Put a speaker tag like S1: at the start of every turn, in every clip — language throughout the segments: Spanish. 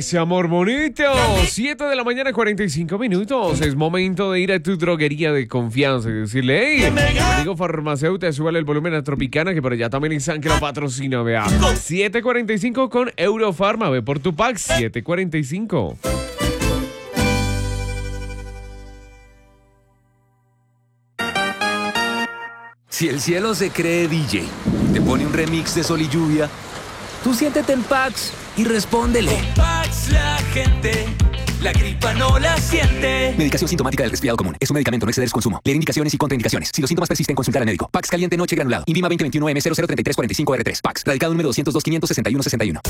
S1: Ese amor bonito. 7 de la mañana, 45 minutos. Es momento de ir a tu droguería de confianza y decirle: hey, amigo farmacéutico, súbale el volumen a Tropicana, que por allá también están que lo patrocina, vea. 7:45 con Eurofarma. Ve por tu pack. 7:45.
S2: Si el cielo se cree DJ, te pone un remix de Sol y Lluvia, tú siéntete en Pax y respóndele.
S3: Con Pax la gente, la gripa no la siente.
S2: Medicación sintomática del resfriado común. Es un medicamento, no exceder su consumo. Leer indicaciones y contraindicaciones. Si los síntomas persisten, consultar al médico. Pax caliente noche granulado. Invima 2021M003345R3. Pax. Radicado número 202-561-61.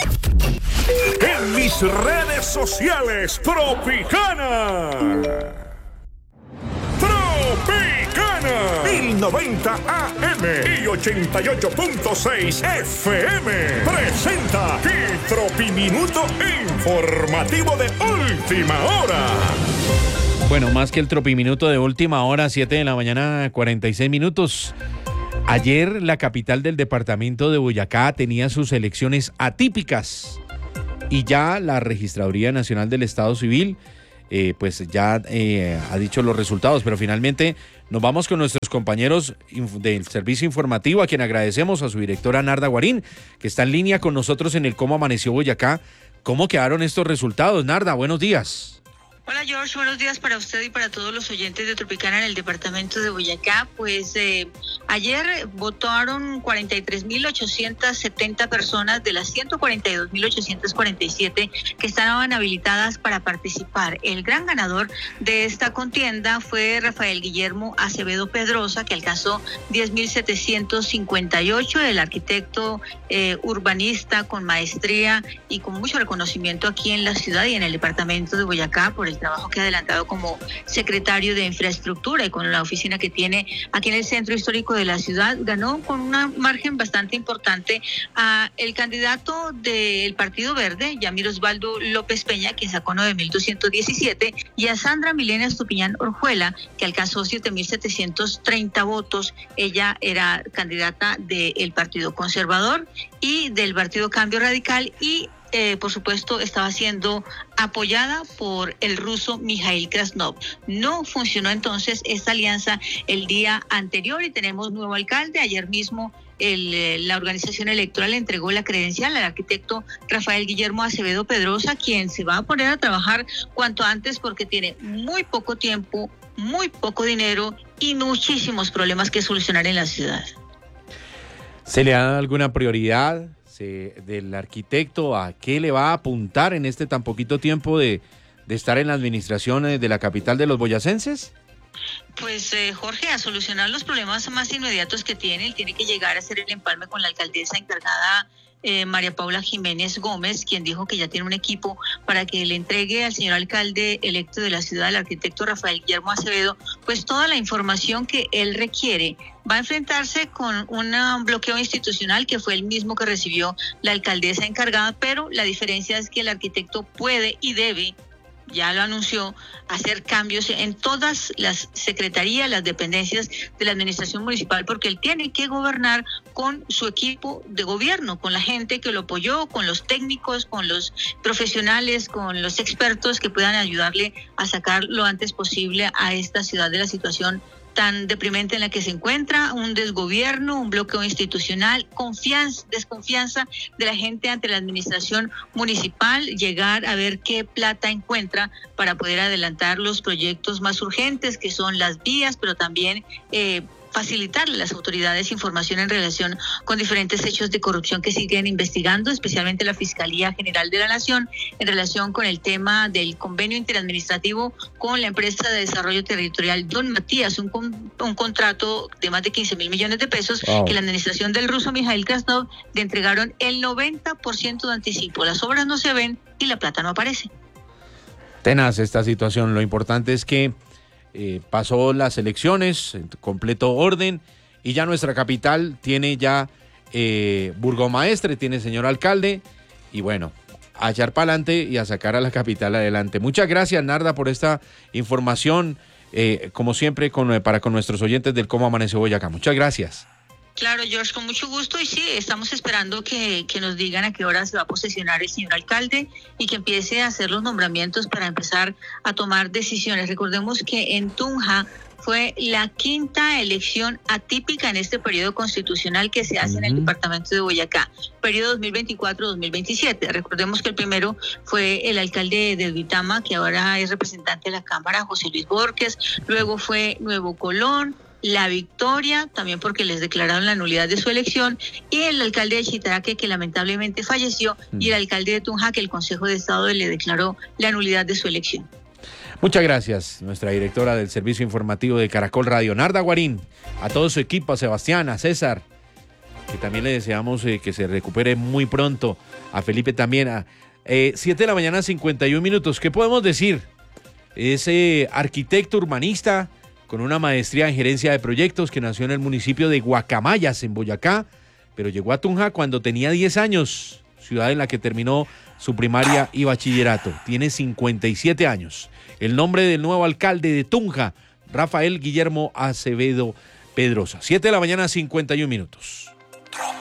S4: En mis redes sociales, Tropicana. Tropicana 1090 AM y 88.6 FM presenta el Tropiminuto informativo de última hora.
S5: Bueno, más que el Tropiminuto de última hora, 7 de la mañana, 46 minutos. Ayer la capital del departamento de Boyacá tenía sus elecciones atípicas y ya la Registraduría Nacional del Estado Civil pues ya ha dicho los resultados, pero finalmente nos vamos con nuestros compañeros del servicio informativo, a quien agradecemos, a su directora Narda Guarín, que está en línea con nosotros en el Cómo Amaneció Boyacá. ¿Cómo quedaron estos resultados? Narda, buenos días.
S6: Hola George, buenos días para usted y para todos los oyentes de Tropicana en el departamento de Boyacá. Pues ayer votaron 43.870 personas de las 142.847 que estaban habilitadas para participar. El gran ganador de esta contienda fue Rafael Guillermo Acevedo Pedrosa, que alcanzó 10.758, el arquitecto urbanista con maestría y con mucho reconocimiento aquí en la ciudad y en el departamento de Boyacá por el trabajo que ha adelantado como secretario de infraestructura y con la oficina que tiene aquí en el centro histórico de la ciudad. Ganó con una margen bastante importante a el candidato del Partido Verde, Yamir Osvaldo López Peña, que sacó 9.217, y a Sandra Milena Estupiñán Orjuela, que alcanzó 7.730 votos. Ella era candidata del Partido Conservador y del Partido Cambio Radical y por supuesto, estaba siendo apoyada por el ruso Mikhail Krasnov. No funcionó entonces esta alianza el día anterior y tenemos nuevo alcalde. Ayer mismo la organización electoral entregó la credencial al arquitecto Rafael Guillermo Acevedo Pedrosa, quien se va a poner a trabajar cuanto antes porque tiene muy poco tiempo, muy poco dinero y muchísimos problemas que solucionar en la ciudad.
S5: ¿Se le da alguna prioridad del arquitecto? ¿A qué le va a apuntar en este tan poquito tiempo de estar en la administración de la capital de los boyacenses?
S6: Pues Jorge, a solucionar los problemas más inmediatos que tiene. Él tiene que llegar a hacer el empalme con la alcaldesa encargada, María Paula Jiménez Gómez, quien dijo que ya tiene un equipo para que le entregue al señor alcalde electo de la ciudad, el arquitecto Rafael Guillermo Acevedo, pues toda la información que él requiere. Va a enfrentarse con un bloqueo institucional que fue el mismo que recibió la alcaldesa encargada, pero la diferencia es que el arquitecto puede y debe, ya lo anunció, hacer cambios en todas las secretarías, las dependencias de la administración municipal, porque él tiene que gobernar con su equipo de gobierno, con la gente que lo apoyó, con los técnicos, con los profesionales, con los expertos que puedan ayudarle a sacar lo antes posible a esta ciudad de la situación tan deprimente en la que se encuentra, un desgobierno, un bloqueo institucional, desconfianza de la gente ante la administración municipal, llegar a ver qué plata encuentra para poder adelantar los proyectos más urgentes, que son las vías, pero también facilitarle a las autoridades información en relación con diferentes hechos de corrupción que siguen investigando, especialmente la Fiscalía General de la Nación, en relación con el tema del convenio interadministrativo con la empresa de desarrollo territorial Don Matías, un contrato de más de 15.000 millones de pesos que la administración del ruso Mikhail Krasnov le entregaron el 90% de anticipo. Las obras no se ven y la plata no aparece.
S5: Tenaz esta situación. Lo importante es que pasó las elecciones en completo orden y ya nuestra capital tiene ya burgomaestre, tiene señor alcalde y bueno, a echar para adelante y a sacar a la capital adelante. Muchas gracias, Narda, por esta información, como siempre para con nuestros oyentes del Cómo Amaneció Boyacá. Muchas gracias.
S6: Claro, George, con mucho gusto. Y sí, estamos esperando que nos digan a qué hora se va a posesionar el señor alcalde y que empiece a hacer los nombramientos para empezar a tomar decisiones. Recordemos que en Tunja fue la quinta elección atípica en este periodo constitucional que se hace en el departamento de Boyacá, periodo 2024-2027. Recordemos que el primero fue el alcalde de Duitama, que ahora es representante de la Cámara, José Luis Borges. Luego fue Nuevo Colón, La Victoria, también porque les declararon la nulidad de su elección, y el alcalde de Chitaraque, que lamentablemente falleció, y el alcalde de Tunja, que el Consejo de Estado le declaró la nulidad de su elección.
S5: Muchas gracias, nuestra directora del Servicio Informativo de Caracol Radio, Narda Guarín, a todo su equipo, a Sebastián, a César, que también le deseamos que se recupere muy pronto, a Felipe también, a 7 de la mañana, 51 minutos. ¿Qué podemos decir? Ese arquitecto urbanista con una maestría en gerencia de proyectos que nació en el municipio de Guacamayas, en Boyacá, pero llegó a Tunja cuando tenía 10 años, ciudad en la que terminó su primaria y bachillerato. Tiene 57 años. El nombre del nuevo alcalde de Tunja, Rafael Guillermo Acevedo Pedrosa. 7 de la mañana, 51 minutos.